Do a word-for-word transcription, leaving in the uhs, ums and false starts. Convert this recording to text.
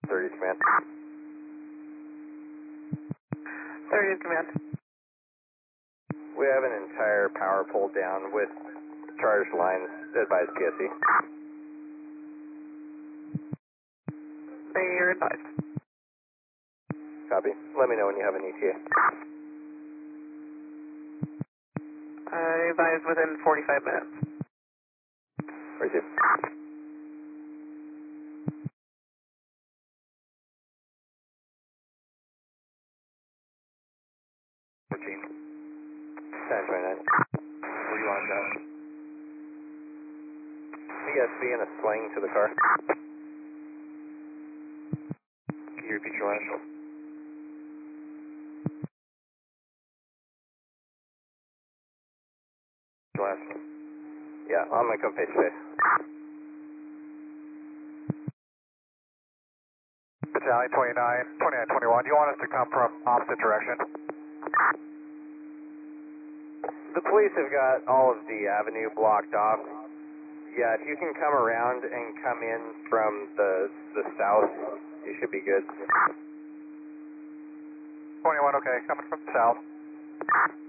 thirty command. thirty command. We have an entire power pole down with charged lines. Advise P S E. They are advised. Copy. Let me know when you have an E T A. I advise within forty-five minutes. Receive. fourteen. ten twenty-nine. Where do you want to go? E S B and a sling to the car. Can you repeat your last? Your last one. Yeah, I'm gonna come face to face. Battalion twenty-nine, twenty-nine twenty-one, do you want us to come from opposite direction? The police have got all of the avenue blocked off. Yeah, if you can come around and come in from the the south, you should be good. twenty-one, okay, coming from south.